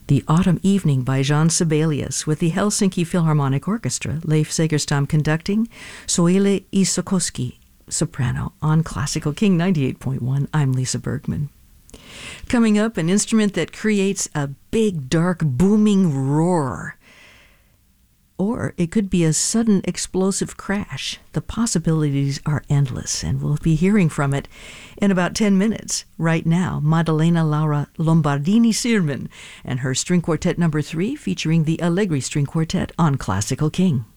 The Autumn Evening by Jean Sibelius with the Helsinki Philharmonic Orchestra, Leif Segerstam conducting, Soile Isokoski, soprano, on Classical King 98.1. I'm Lisa Bergman. Coming up, an instrument that creates a big, dark, booming roar. Or it could be a sudden explosive crash. The possibilities are endless, and we'll be hearing from it in about 10 minutes. Right now, Maddalena Laura Lombardini-Sirman and her String Quartet No. 3 featuring the Allegri String Quartet on Classical King.